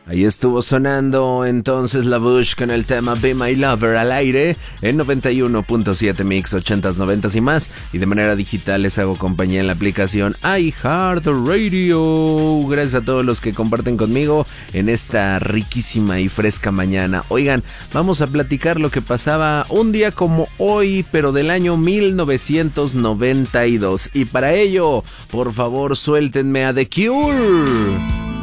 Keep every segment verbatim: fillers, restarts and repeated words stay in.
Ahí estuvo sonando entonces La Bush con el tema Be My Lover al aire en noventa y uno punto siete Mix, ochentas, noventas y más. Y de manera digital les hago compañía en la aplicación iHeartRadio. Gracias a todos los que comparten conmigo en esta riquísima y fresca mañana. Oigan, vamos a platicar lo que pasaba un día como hoy, pero del año mil novecientos noventa y dos. Y para ello, por favor, suéltenme a The Cure.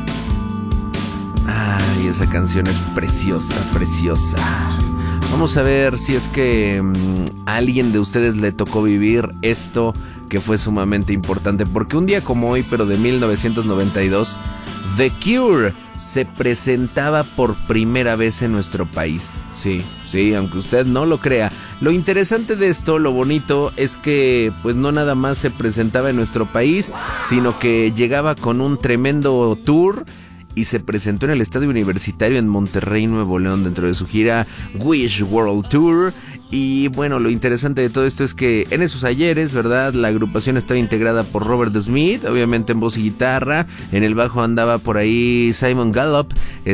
Ay, esa canción es preciosa, preciosa. Vamos a ver si es que um, a alguien de ustedes le tocó vivir esto que fue sumamente importante. Porque un día como hoy, pero de mil novecientos noventa y dos, The Cure se presentaba por primera vez en nuestro país. Sí, sí, aunque usted no lo crea. Lo interesante de esto, lo bonito, es que pues no nada más se presentaba en nuestro país, sino que llegaba con un tremendo tour y se presentó en el Estadio Universitario en Monterrey, Nuevo León, dentro de su gira Wish World Tour. Y bueno, lo interesante de todo esto es que en esos ayeres, ¿verdad?, la agrupación estaba integrada por Robert Smith, obviamente en voz y guitarra. En el bajo andaba por ahí Simon Gallup,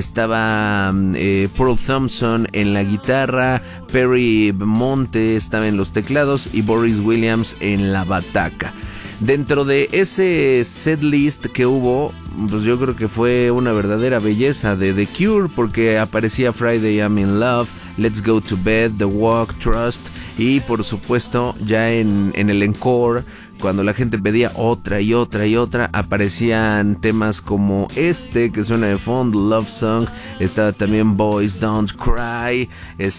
estaba eh, Pearl Thompson en la guitarra, Perry Monte estaba en los teclados y Boris Williams en la bataca. Dentro de ese setlist que hubo, pues yo creo que fue una verdadera belleza de The Cure, porque aparecía Friday I'm in Love, Let's Go to Bed, The Walk, Trust, y por supuesto ya en, en el encore, cuando la gente pedía otra y otra y otra, aparecían temas como este que suena de fondo, Love Song. Estaba también Boys Don't Cry,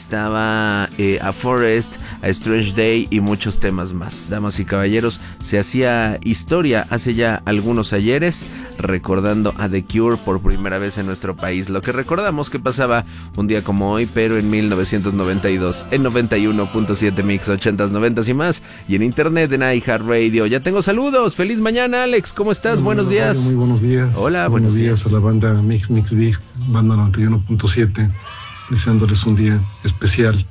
estaba eh, A Forest, A Strange Day y muchos temas más. Damas y caballeros, se hacía historia hace ya algunos ayeres recordando a The Cure por primera vez en nuestro país. Lo que recordamos que pasaba un día como hoy, pero en mil novecientos noventa y dos, en noventa y uno punto siete Mix, ochentas, noventas y más, y en internet en iHeartRadio. Ya tengo saludos. Feliz mañana, Alex. ¿Cómo estás? Hola, buenos días. Muy buenos días. Hola, buenos, buenos días. días a la banda Mix Mix Big, banda noventa y uno punto siete, deseándoles un día especial.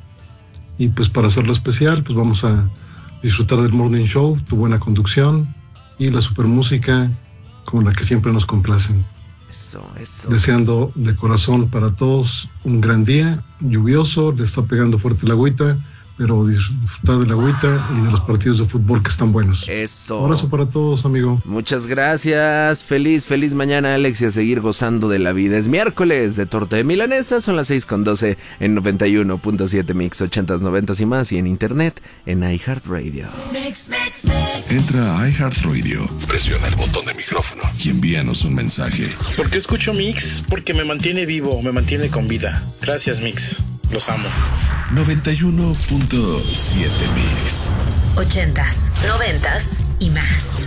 Y pues para hacerlo especial, pues vamos a disfrutar del Morning Show, tu buena conducción y la super música como la que siempre nos complacen. Eso, eso. Deseando de corazón para todos un gran día, lluvioso, le está pegando fuerte la agüita, pero disfrutar de la agüita y de los partidos de fútbol que están buenos. Eso. Un abrazo para todos, amigo. Muchas gracias. Feliz, feliz mañana, Alex, y a seguir gozando de la vida. Es miércoles de torta de milanesa, son las seis con doce en noventa y uno punto siete Mix, ochentas, noventas y más, y en internet en iHeartRadio. Mix, mix, mix. Entra a iHeartRadio, presiona el botón de micrófono y envíanos un mensaje. ¿Por qué escucho Mix? Porque me mantiene vivo, me mantiene con vida. Gracias, Mix. Los amo. noventa y uno punto siete Mix. Ochentas, noventas y más.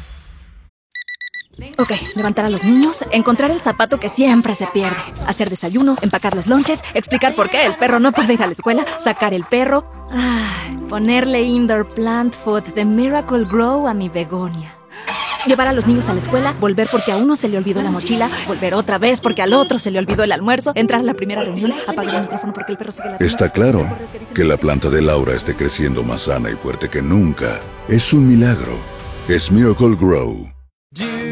Ok, levantar a los niños, encontrar el zapato que siempre se pierde, hacer desayuno, empacar los lonches, explicar por qué el perro no puede ir a la escuela, sacar el perro, ay, ponerle indoor plant food de Miracle Grow a mi begonia. Llevar a los niños a la escuela, volver porque a uno se le olvidó la mochila, volver otra vez porque al otro se le olvidó el almuerzo, entrar a la primera reunión, apagar el micrófono porque el perro sigue la... Está claro que la planta de Laura esté creciendo más sana y fuerte que nunca. Es un milagro. Es Miracle Grow.